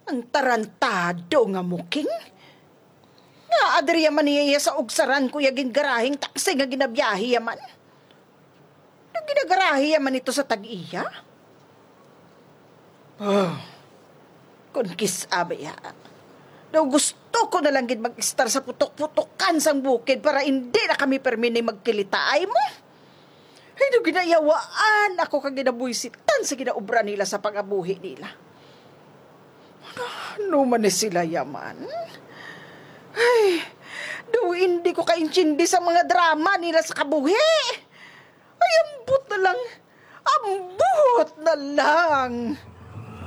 Ang tarantado nga muking. Nga adriya man niya sa ugsaran kuya gingarahing taksi nga ginabiyahi yaman. Nang ginagarahi yaman ito sa tag-iya? Oh, kung kisabaya. Daw gusto ko na lang gid mag-star sa putok-putokan sang bukid para hindi na kami permini magkilitaay mo. Ay, no ginayawaan ako kag ginabuisitan sa ginaubra nila sa pangabuhi nila. Ano man ni sila yaman? Ay, do hindi ko kaintindi sa mga drama nila sa kabuhi. Ay, ambot na lang. Ambot na lang.